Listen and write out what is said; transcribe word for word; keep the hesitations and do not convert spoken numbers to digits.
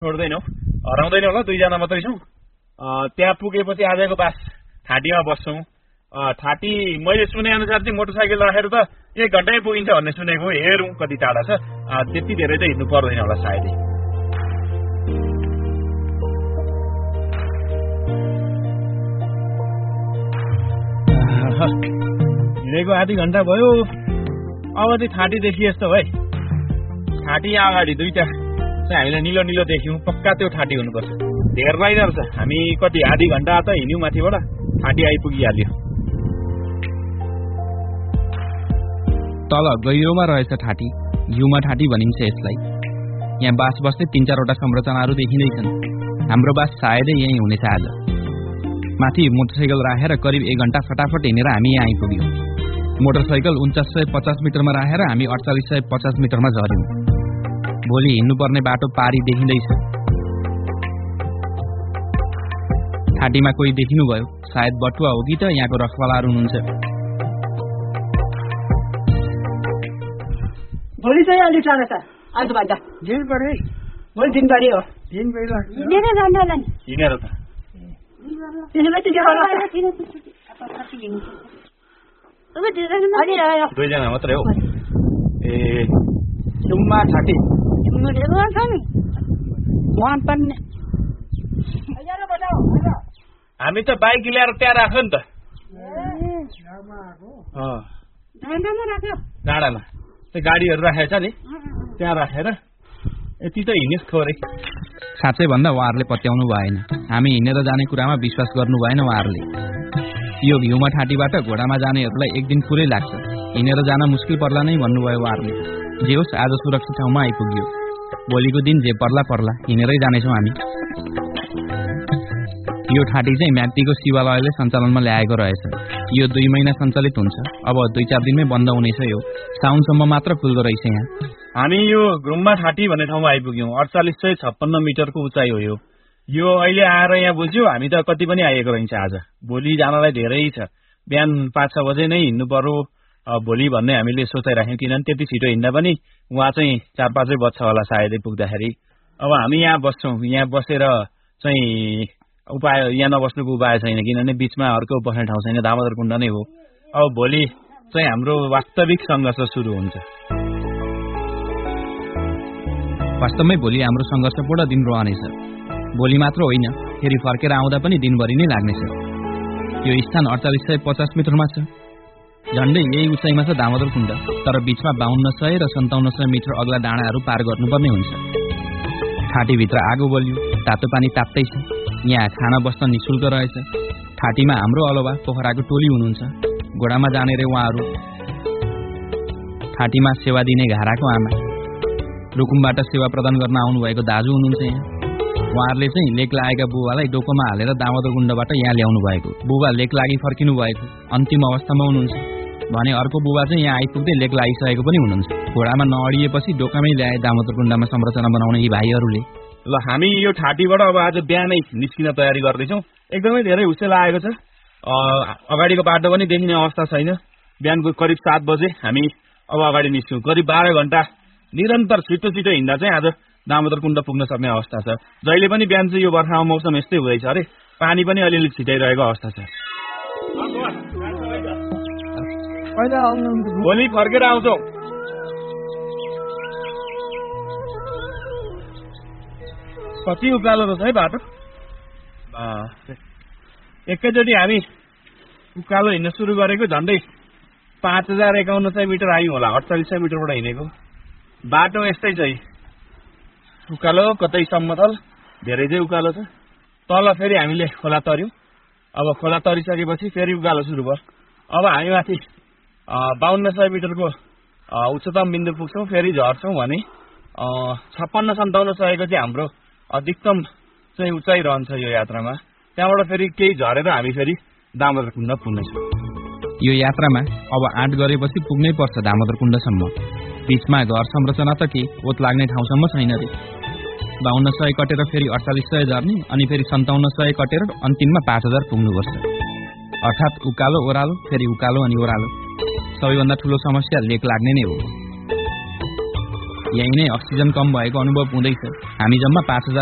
छोड्दैनौ हराउँदैन होला दुईजना मात्रै छौँ त्यहाँ पुगेपछि आजको बास ठाटीमा बस्छौँ ठाटी मैले सुने अनुसार चाहिँ मोटरसाइकल राखेर त एक घन्टै पुगिन्छ भन्ने सुनेको हेरौँ कति टाढा छ त्यति धेरै त हिँड्नु पर्दैन होला सायदै हिँडेको आधी घन्टा भयो अब चाहिँ ठाटी देखिए जस्तो है ठाटी अगाडि दुईटा चाहिँ हामीले निलो निलो देख्यौँ पक्का त्यो ठाटी हुनुपर्छ धेर लागिरहेको छ हामी कति आधी घन्टा त हिँड्यौँ माथिबाट ठाटी आइपुगिहाल्यो तल गहिरोमा रहेछ ठाटी घिउमा ठाटी भनिन्छ यसलाई यहाँ बास बस्दै तीन चारवटा संरचनाहरू देखिँदैछन् हाम्रो बास सायदै यहीँ हुनेछ आज माथि मोटरसाइकल राखेर करिब एक घन्टा फटाफट हिँडेर हामी यहाँ आइपुग्यौँ मोटरसाइकल उन्चास सय पचास मिटरमा राखेर हामी अडचालिस सय पचास मिटरमा झऱ्यौँ भोलि हिँड्नुपर्ने बाटो पारी देखिँदैछ ठाटीमा कोही देखिनुभयो सायद बटुवा हो कि त यहाँको रखवालाहरू हुनुहुन्छ भोलि चाहिँ अलिक टाढा छ आज भन्दा दिनभरि भोलि दिनभरि हो दिनभरि हिँडेर जानु होला नि हिँडेर त दुईजना मात्रै हो ए डुम्बा ठाटी हामी त बाइक ल्याएर त्यहाँ राख्यो नि त डाँडामा त्यो गाडीहरू राखेको छ नि त्यहाँ राखेर यति त हिँडेस थोरै साँच्चै भन्दा उहाँहरूले पत्याउनु भएन हामी हिँडेर जाने कुरामा विश्वास गर्नु भएन उहाँहरूले यो घिउमा ठाटीबाट घोडामा जानेहरूलाई एक दिन पुरै लाग्छ हिँडेर जान मुस्किल पर्ला नै भन्नुभयो उहाँहरूले जे होस् आज सुरक्षित ठाउँमा आइपुग्यो भोलिको दिन जे पर्ला पर्ला हिँडेरै जानेछौँ हामी यो ठाटी चाहिँ म्याग्दीको शिवालयले सञ्चालनमा ल्याएको रहेछ यो दुई महिना सञ्चालित हुन्छ अब दुई चार दिनमै बन्द हुनेछ यो साउनसम्म मात्र खुल्दो रहेछ यहाँ हामी यो घुम्मा ठाटी भन्ने ठाउँमा आइपुग्यौँ अडचालिस सय छप्पन्न मिटरको उचाइ हो यो यो अहिले आएर यहाँ बुझ्यो हामी त कति पनि आएको रहन्छ आज भोलि जानलाई धेरै छ बिहान पाँच छ बजे नै हिँड्नु पर्यो भोलि भन्ने हामीले सोचाइराख्यौँ किनभने त्यति छिटो हिँड्दा पनि उहाँ चाहिँ चार पाँचै बज्छ होला सायदै पुग्दाखेरि अब हामी यहाँ बस्छौँ यहाँ बसेर चाहिँ उपाय यहाँ नबस्नुको उपाय छैन किनभने बिचमा अर्को बस्ने ठाउँ छैन दामोदर कुण्ड नै हो अब भोलि चाहिँ हाम्रो वास्तविक सङ्घर्ष सुरु हुन्छ वास्तवमै भोलि हाम्रो सङ्घर्षपूर्ण दिन रहनेछ भोलि मात्र होइन फेरि फर्केर आउँदा पनि दिनभरि नै लाग्नेछ यो स्थान अडचालिस सय पचास मिटरमा छ झन्डै यही उचाइमा छ दामोदर कुण्ड तर बिचमा बाहन्न सय र सन्ताउन्न सय मिटर अग्ला डाँडाहरू पार गर्नुपर्ने हुन्छ ठाटीभित्र आगो बलियो तातो पानी ताप्दै छ यहाँ खाना बस्न निःशुल्क रहेछ ठाटीमा हाम्रो अलावा पोखराको टोली हुनुहुन्छ घोडामा जाने रे उहाँहरू ठाटीमा सेवा दिने घाराको आमा रुकुमबाट सेवा प्रदान गर्न आउनुभएको दाजु हुनुहुन्छ यहाँ उहाँहरूले चाहिँ लेक लागेका बुबालाई डोकोमा हालेर दामोदर कुण्डबाट यहाँ ल्याउनु भएको बुबा लेक लागि फर्किनु भएको अन्तिम अवस्थामा हुनुहुन्छ भने अर्को बुबा चाहिँ यहाँ आइपुग्दै लेक लागिसकेको पनि हुनुहुन्छ घोडामा नअडिएपछि डोकामै ल्याए दामोदर कुण्डमा संरचना बनाउने यी भाइहरूले ल हामी यो ठाटीबाट अब आज बिहानै निस्किन तयारी गर्दैछौँ एकदमै धेरै हुस्से लागेको छ अगाडिको बाटो पनि देखिने अवस्था छैन बिहानको करिब सात बजे हामी अब अगाडि निस्क्यौँ करिब बाह्र घन्टा निरन्तर छिटो छिटो हिँड्दा चाहिँ आज दामोदर कुण्ड पुग्न सक्ने अवस्था छ जहिले पनि बिहान चाहिँ यो बर्खामा मौसम यस्तै हुँदैछ अरे पानी पनि अलिअलि छिटाइरहेको अवस्था छ भोलि फर्केर आउँछौँ कति उकालो रहेछ है बाटो एकैचोटि हामी उकालो हिँड्न सुरु गरेको झन्डै पाँच हजार एकाउन्न सय मिटर आयौँ होला अडचालिस सय मिटरबाट हिँडेको बाटो यस्तै छ उकालो कतै समतल धेरै चाहिँ उकालो छ तल फेरि हामीले खोला तर्यौँ अब खोला तरिसकेपछि फेरि उकालो सुरु भयो अब हामी माथि बाहन्न सय मिटरको उच्चतम बिन्दु पुग्छौँ फेरि झर्छौँ भने छप्पन्न सन्ताउन्न सयको चाहिँ हाम्रो अधिकतम चाहिँ उचाइ रहन्छ यो यात्रामा त्यहाँबाट फेरि केही झरेर हामी फेरि दामोदर कुण्ड पुग्नेछौँ यो यात्रामा अब आँट गरेपछि पुग्नै पर्छ दामोदर कुण्डसम्म बिचमा घर संरचना त के ओत लाग्ने ठाउँसम्म छैन रे बाहन्न सय कटेर फेरि अडचालिस सय झर्ने अनि फेरि सन्ताउन्न सय कटेर अन्तिममा पाँच हजार पुग्नुपर्छ अर्थात् उकालो ओह्रालो फेरि उकालो अनि ओह्रालो सबैभन्दा ठुलो समस्या लेक लाग्ने नै हो यही नै अक्सिजन कम भएको अनुभव हुँदैछ हामी जम्मा पाँच हजार